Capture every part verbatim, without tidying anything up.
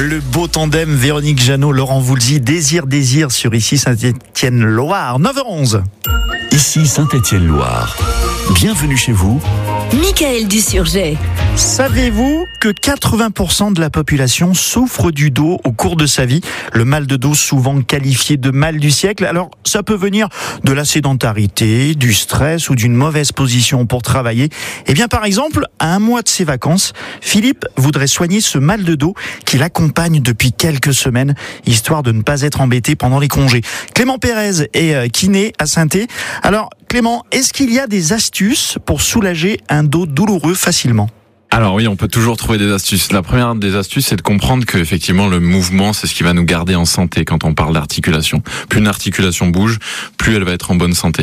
Le beau tandem Véronique Jeannot, Laurent Voulzy, Désir, Désir sur Ici Saint-Étienne-Loire, neuf heures onze. Ici Saint-Étienne-Loire. Bienvenue chez vous. Michael Dusurget. Savez-vous que quatre-vingts pour cent de la population souffre du dos au cours de sa vie? Le mal de dos, souvent qualifié de mal du siècle. Alors, ça peut venir de la sédentarité, du stress ou d'une mauvaise position pour travailler. Eh bien, par exemple, à un mois de ses vacances, Philippe voudrait soigner ce mal de dos qui l'accompagne depuis quelques semaines, histoire de ne pas être embêté pendant les congés. Clément Pérez est kiné à Saint-Étienne. Alors, Clément, est-ce qu'il y a des astuces pour soulager un dos douloureux facilement ? Alors oui, on peut toujours trouver des astuces. La première des astuces, c'est de comprendre que effectivement le mouvement, c'est ce qui va nous garder en santé quand on parle d'articulation. Plus une articulation bouge, plus elle va être en bonne santé.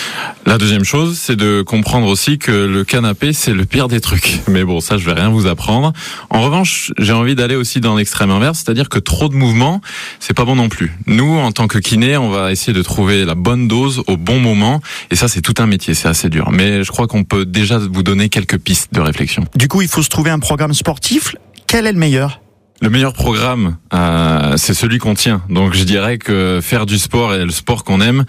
La deuxième chose, c'est de comprendre aussi que le canapé, c'est le pire des trucs. Mais bon, ça, je vais rien vous apprendre. En revanche, j'ai envie d'aller aussi dans l'extrême inverse, c'est-à-dire que trop de mouvement, c'est pas bon non plus. Nous, en tant que kiné, on va essayer de trouver la bonne dose au bon moment. Et ça, c'est tout un métier, c'est assez dur. Mais je crois qu'on peut déjà vous donner quelques pistes de réflexion. Du coup, il faut se trouver un programme sportif. Quel est le meilleur ? Le meilleur programme, euh, c'est celui qu'on tient. Donc je dirais que faire du sport et le sport qu'on aime,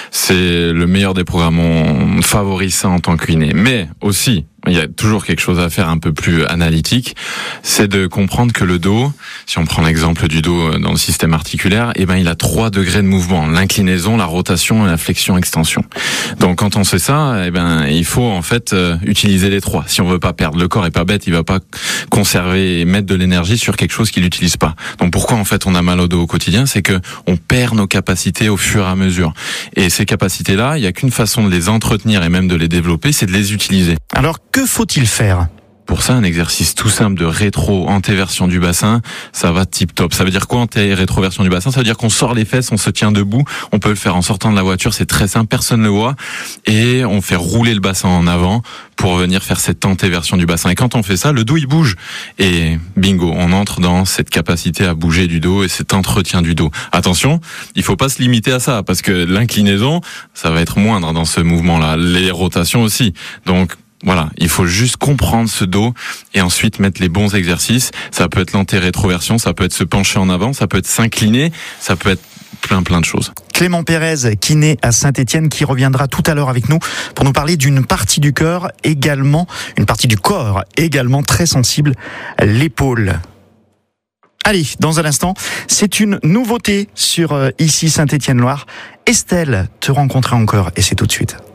c'est le meilleur des programmes. On favorise ça en tant que kiné. Mais aussi, il y a toujours quelque chose à faire un peu plus analytique, c'est de comprendre que le dos, si on prend l'exemple du dos dans le système articulaire, eh ben il a trois degrés de mouvement, l'inclinaison, la rotation et la flexion-extension. Donc quand on sait ça, eh ben il faut en fait euh, utiliser les trois. Si on veut pas perdre, le corps est pas bête, il va pas conserver et mettre de l'énergie sur quelque chose qu'il n'utilise pas. Donc pourquoi en fait on a mal au dos au quotidien, c'est que on perd nos capacités au fur et à mesure. Et ces capacités-là, il y a qu'une façon de les entretenir et même de les développer, c'est de les utiliser. Alors que faut-il faire ? Pour ça, un exercice tout simple de rétro-antéversion du bassin, ça va tip-top. Ça veut dire quoi, anté-rétroversion du bassin ? Ça veut dire qu'on sort les fesses, on se tient debout. On peut le faire en sortant de la voiture, c'est très simple, personne ne le voit. Et on fait rouler le bassin en avant pour venir faire cette antéversion du bassin. Et quand on fait ça, le dos, il bouge. Et bingo, on entre dans cette capacité à bouger du dos et cet entretien du dos. Attention, il faut pas se limiter à ça, parce que l'inclinaison, ça va être moindre dans ce mouvement-là. Les rotations aussi. Donc, voilà, il faut juste comprendre ce dos et ensuite mettre les bons exercices. Ça peut être l'anté-rétroversion, ça peut être se pencher en avant, ça peut être s'incliner, ça peut être plein plein de choses. Clément Pérez, kiné à Saint-Étienne, qui reviendra tout à l'heure avec nous pour nous parler d'une partie du corps également, une partie du corps également très sensible, l'épaule. Allez, dans un instant, c'est une nouveauté sur euh, Ici Saint-Étienne-Loire. Estelle te rencontrer encore et c'est tout de suite.